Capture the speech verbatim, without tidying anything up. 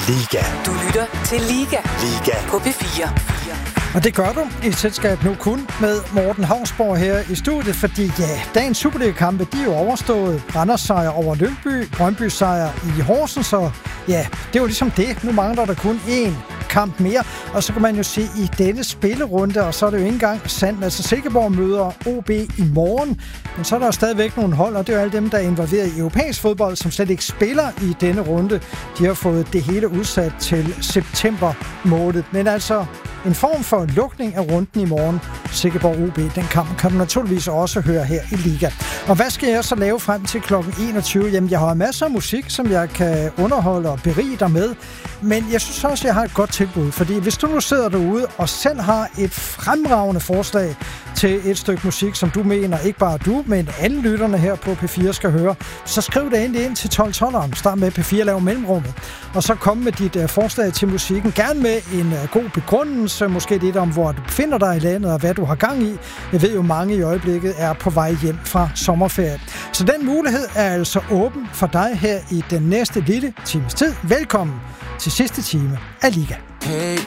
Liga. Du lytter til Liga. Liga. På P fire. Og det gør du i selskab nu kun med Morten Hausborg her i studiet, fordi ja, dagens Superliga-kampe, de er jo overstået. Randers sejr over Lyngby, Brøndby sejr i Horsens, så ja, det er jo ligesom det. Nu mangler der kun én kamp mere, og så kan man jo se i denne spillerunde, og så er det jo ikke engang sandt. Altså Silkeborg møder O B i morgen, men så er der jo stadigvæk nogle hold, og det er jo alle dem, der er involveret i europæisk fodbold, som slet ikke spiller i denne runde. De har fået det hele udsat til september måned. Men altså en form for lukning af runden i morgen. Silkeborg O B, den kamp kan du naturligvis også høre her i Liga. Og hvad skal jeg så lave frem til klokken enogtyve? Jamen, jeg har masser af musik, som jeg kan underholde og berige dig med. Men jeg synes også, jeg har et godt tilbud. Fordi hvis du nu sidder derude og selv har et fremragende forslag til et stykke musik, som du mener, ikke bare du, men alle lytterne her på P fire skal høre, så skriv det endelig ind til tolv tolv. Start med P fire, lav mellemrummet. Og så kom med dit uh, forslag til musikken. Gerne med en uh, god begrundelse, måske lidt om, hvor du befinder dig i landet og hvad du har gang i. Jeg ved jo, mange i øjeblikket er på vej hjem fra sommerferie. Så den mulighed er altså åben for dig her i den næste lille times tid. Velkommen til sidste time af Liga. Hey,